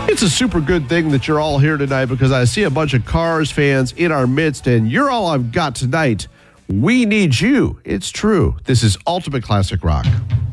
It's a super good thing that you're all here tonight because I see a bunch of Cars fans in our midst, and you're all I've got tonight. We need you. It's true. This is Ultimate Classic Rock.